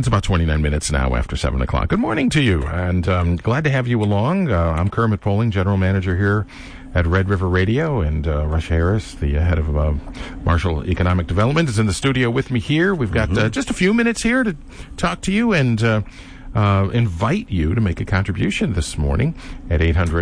It's about 29 minutes now after 7 o'clock. Good morning to you, and glad to have you along. I'm Kermit Poling, General Manager here at Red River Radio, and Rush Harris, the head of Marshall Economic Development, is in the studio with me here. We've got just a few minutes here to talk to you and invite you to make a contribution this morning at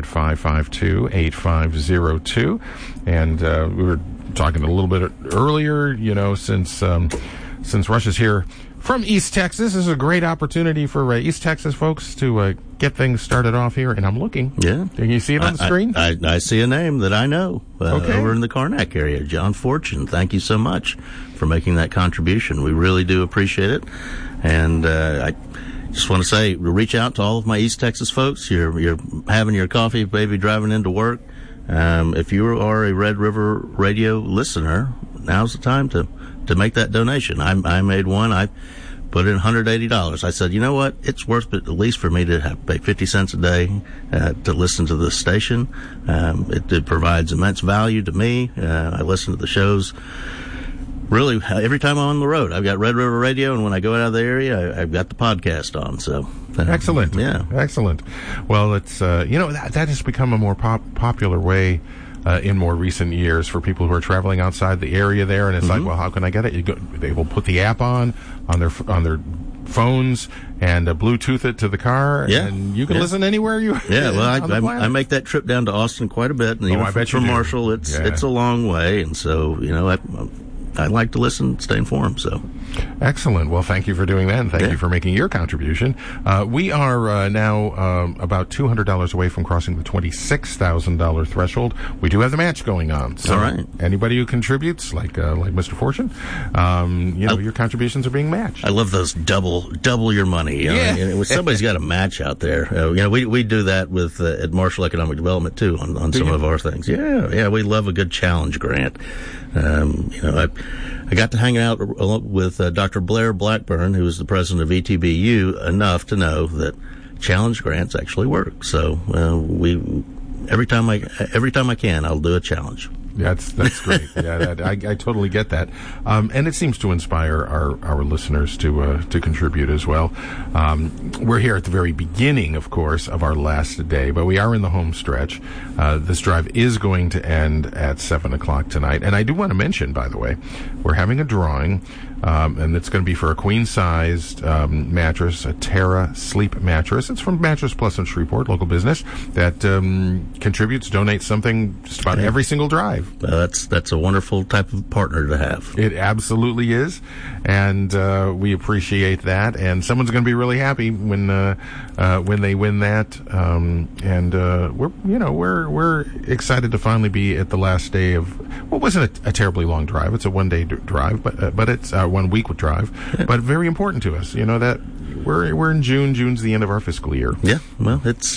800-552-8502. And we were talking a little bit earlier, since Rush is here from East Texas, this is a great opportunity for East Texas folks to get things started off here. And I'm looking. Yeah. Can you see it on the screen? I see a name that I know over in the Karnak area, John Fortune. Thank you so much for making that contribution. We really do appreciate it. And I just want to say, reach out to all of my East Texas folks. You're having your coffee, maybe driving into work. If you are a Red River Radio listener, now's the time to make that donation. I made one. I put in $180. I said, you know what? It's worth it, at least for me to pay 50 cents a day to listen to this station. It provides immense value to me. I listen to the shows really every time I'm on the road. I've got Red River Radio, and when I go out of the area, I've got the podcast on. So excellent. Yeah, excellent. Well, it's that has become a more popular way in more recent years for people who are traveling outside the area there, and it's like, well, how can I get it? They will put the app on their phones and Bluetooth it to the car, and you can listen anywhere you. Yeah, well, I make that trip down to Austin quite a bit, and even from Marshall, it's a long way, and so I like to listen, stay informed. So excellent. Well, thank you for doing that, and thank you for making your contribution. We are now about $200 away from crossing the $26,000 threshold. We do have the match going on. So all right. Anybody who contributes, like Mr. Fortune, your contributions are being matched. I love those double your money. Somebody's got a match out there. We do that with at Marshall Economic Development too on some of our things. Yeah, we love a good challenge grant. I got to hang out with Dr. Blair Blackburn, who is the president of ETBU, enough to know that challenge grants actually work. So every time I can, I'll do a challenge. That's great. Yeah, I totally get that, and it seems to inspire our listeners to contribute as well. We're here at the very beginning, of course, of our last day, but we are in the home stretch. This drive is going to end at 7 o'clock tonight, and I do want to mention, by the way, we're having a drawing. And it's going to be for a queen-sized mattress, a Terra Sleep mattress. It's from Mattress Plus in Shreveport, local business, that donates something just about every single drive. That's a wonderful type of partner to have. It absolutely is, and we appreciate that. And someone's going to be really happy when they win that. And we're excited to finally be at the last day of what wasn't a terribly long drive. It's a one-day drive, but it's 1 week with drive, but very important to us. That we're in June. June's the end of our fiscal year. Yeah, well, it's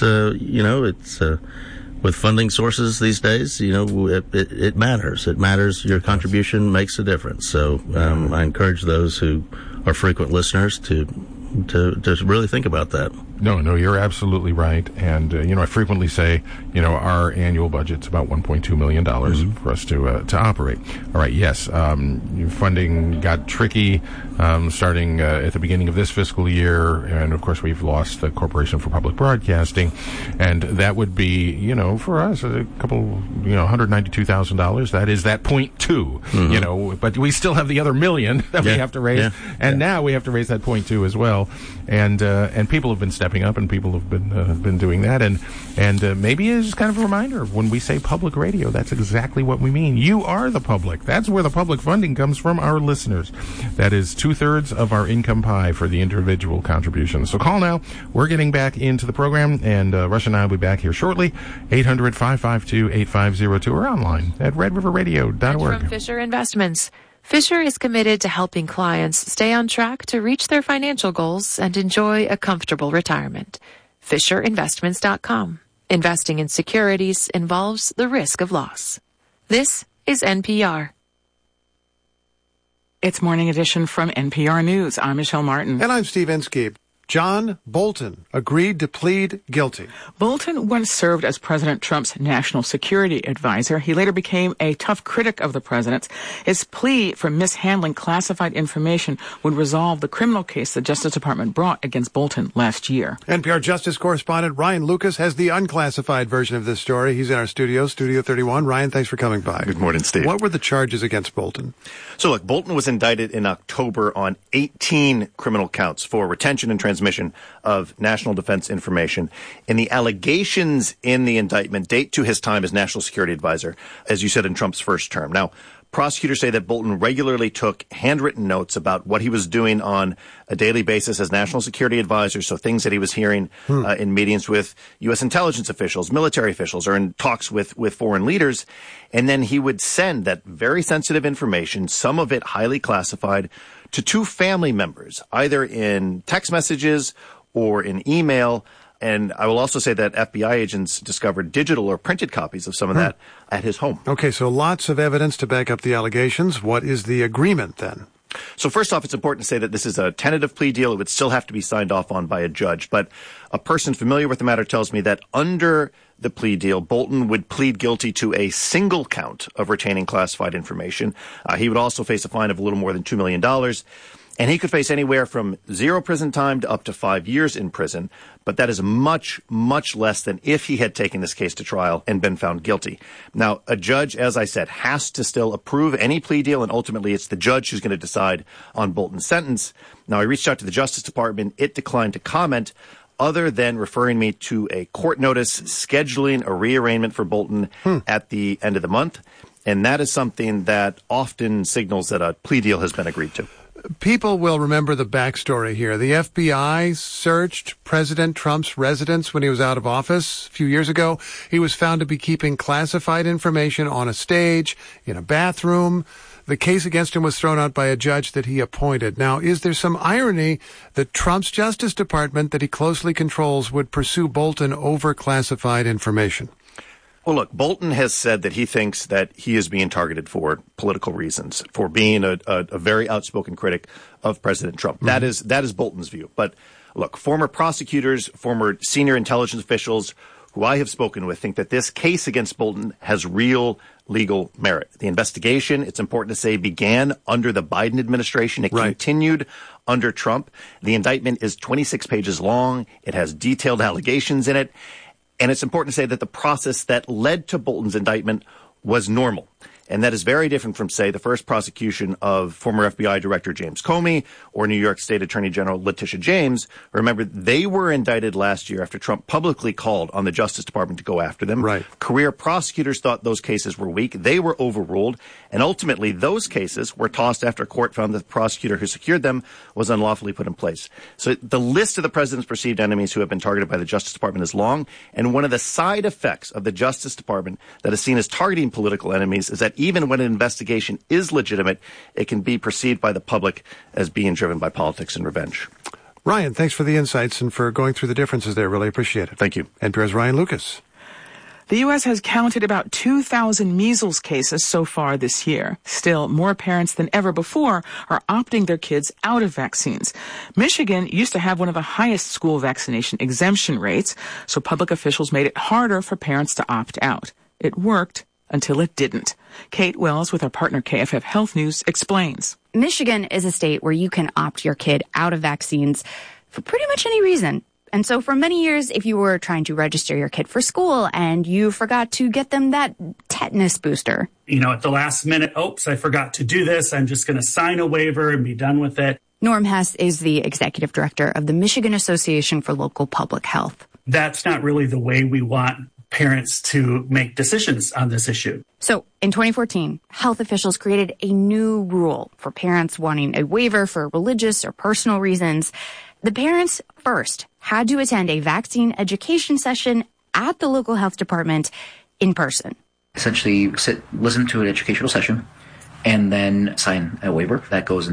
with funding sources these days. It matters. It matters. Your contribution makes a difference. So I encourage those who are frequent listeners to really think about that. No, you're absolutely right. And, I frequently say, our annual budget's about $1.2 million for us to operate. All right, yes, funding got tricky starting at the beginning of this fiscal year. And, of course, we've lost the Corporation for Public Broadcasting. And that would be, for us, a couple, $192,000. That is that 0.2, but we still have the other $1 million that we have to raise. And now we have to raise that 0.2 as well. And people have been stepping up, and people have been doing that, and maybe it's just kind of a reminder of when we say public radio, that's exactly what we mean. You are the public. That's where the public funding comes from, our listeners. That is 2/3 of our income pie for the individual contributions. So call now. We're getting back into the program, and Rush and I will be back here shortly. 800-552-8502 or online at redriverradio.org. From Fisher Investments. Fisher is committed to helping clients stay on track to reach their financial goals and enjoy a comfortable retirement. FisherInvestments.com. Investing in securities involves the risk of loss. This is NPR. It's Morning Edition from NPR News. I'm Michelle Martin. And I'm Steve Inskeep. John Bolton agreed to plead guilty. Bolton once served as President Trump's national security advisor. He later became a tough critic of the president's. His plea for mishandling classified information would resolve the criminal case the Justice Department brought against Bolton last year. NPR Justice correspondent Ryan Lucas has the unclassified version of this story. He's in our studio, Studio 31. Ryan, thanks for coming by. Good morning, Steve. What were the charges against Bolton? So, look, Bolton was indicted in October on 18 criminal counts for retention and transmission of national defense information. And the allegations in the indictment date to his time as national security advisor, as you said, in Trump's first term. Now, prosecutors say that Bolton regularly took handwritten notes about what he was doing on a daily basis as national security advisor, so things that he was hearing in meetings with U.S. intelligence officials, military officials, or in talks with foreign leaders. And then he would send that very sensitive information, some of it highly classified, to two family members, either in text messages or in email. And I will also say that FBI agents discovered digital or printed copies of some of that at his home. Okay, so lots of evidence to back up the allegations. What is the agreement then? So first off, it's important to say that this is a tentative plea deal. It would still have to be signed off on by a judge. But a person familiar with the matter tells me that under the plea deal, Bolton would plead guilty to a single count of retaining classified information. He would also face a fine of a little more than $2 million. And he could face anywhere from 0 prison time to up to 5 years in prison. But that is much, much less than if he had taken this case to trial and been found guilty. Now, a judge, as I said, has to still approve any plea deal, and ultimately it's the judge who's going to decide on Bolton's sentence. Now, I reached out to the Justice Department. It declined to comment, other than referring me to a court notice scheduling a rearraignment for Bolton at the end of the month. And that is something that often signals that a plea deal has been agreed to. People will remember the backstory here. The FBI searched President Trump's residence when he was out of office a few years ago. He was found to be keeping classified information on a stage, in a bathroom. The case against him was thrown out by a judge that he appointed. Now, is there some irony that Trump's Justice Department, that he closely controls, would pursue Bolton over classified information? Well, look, Bolton has said that he thinks that he is being targeted for political reasons, for being a very outspoken critic of President Trump. Mm-hmm. That is Bolton's view. But look, former prosecutors, former senior intelligence officials who I have spoken with think that this case against Bolton has real legal merit. The investigation, it's important to say, began under the Biden administration. It continued under Trump. The indictment is 26 pages long. It has detailed allegations in it. And it's important to say that the process that led to Bolton's indictment was normal. And that is very different from, say, the first prosecution of former FBI Director James Comey or New York State Attorney General Letitia James. Remember, they were indicted last year after Trump publicly called on the Justice Department to go after them. Right. Career prosecutors thought those cases were weak. They were overruled. And ultimately, those cases were tossed after a court found that the prosecutor who secured them was unlawfully put in place. So the list of the president's perceived enemies who have been targeted by the Justice Department is long. And one of the side effects of the Justice Department that is seen as targeting political enemies is that even when an investigation is legitimate, it can be perceived by the public as being driven by politics and revenge. Ryan, thanks for the insights and for going through the differences there. Really appreciate it. Thank you. NPR's Ryan Lucas. The U.S. has counted about 2,000 measles cases so far this year. Still, more parents than ever before are opting their kids out of vaccines. Michigan used to have one of the highest school vaccination exemption rates, so public officials made it harder for parents to opt out. It worked until it didn't. Kate Wells with our partner KFF Health News explains. Michigan is a state where you can opt your kid out of vaccines for pretty much any reason. And so for many years, if you were trying to register your kid for school and you forgot to get them that tetanus booster. At the last minute, oops, I forgot to do this. I'm just going to sign a waiver and be done with it. Norm Hess is the executive director of the Michigan Association for Local Public Health. That's not really the way we want parents to make decisions on this issue. So in 2014, health officials created a new rule for parents wanting a waiver for religious or personal reasons. The parents first had to attend a vaccine education session at the local health department in person. Essentially, listen to an educational session, and then sign a waiver that goes in